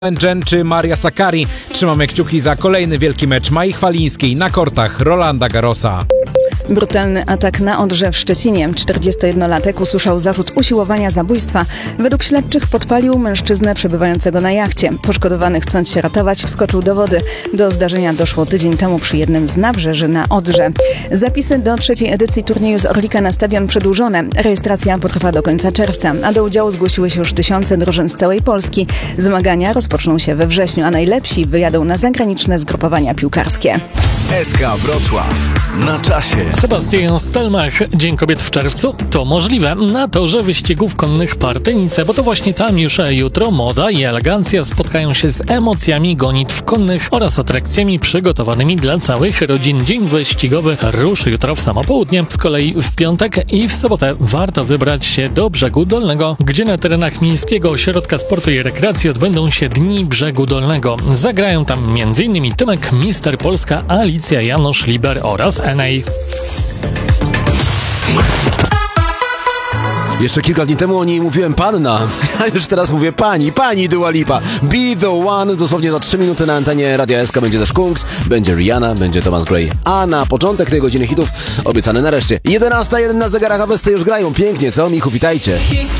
Jen czy Maria Sakkari. Trzymamy kciuki za kolejny wielki mecz Mai Chwalińskiej na kortach Rolanda Garrosa. Brutalny atak na Odrze w Szczecinie. 41-latek usłyszał zarzut usiłowania zabójstwa. Według śledczych podpalił mężczyznę przebywającego na jachcie. Poszkodowany, chcąc się ratować, wskoczył do wody. Do zdarzenia doszło tydzień temu przy jednym z nabrzeży na Odrze. Zapisy do trzeciej edycji turnieju z Orlika na stadion przedłużone. Rejestracja potrwa do końca czerwca, a do udziału zgłosiły się już tysiące drużyn z całej Polski. Zmagania rozpoczną się we wrześniu, a najlepsi wyjadą na zagraniczne zgrupowania piłkarskie. SK Wrocław. Na czasie. Sebastian Stelmach. Dzień Kobiet w czerwcu? To możliwe. Na torze wyścigów konnych Partynice, bo to właśnie tam już jutro moda i elegancja spotkają się z emocjami gonitw konnych oraz atrakcjami przygotowanymi dla całych rodzin. Dzień wyścigowy ruszy jutro w samo południe. Z kolei w piątek i w sobotę warto wybrać się do Brzegu Dolnego, gdzie na terenach Miejskiego Ośrodka Sportu i Rekreacji odbędą się Dni Brzegu Dolnego. Zagrają tam m.in. Tymek, Mister Polska, Alicja Janusz, Liber oraz Enej. Jeszcze kilka dni temu o niej mówiłem panna, a już teraz mówię pani Dua Lipa. Be the one, dosłownie za 3 minuty na antenie Radia SK będzie też Kungs, będzie Rihanna, będzie Thomas Gray. A na początek tej godziny hitów obiecany nareszcie 11:01 na zegarach, a wesce już grają pięknie, co Michu, witajcie.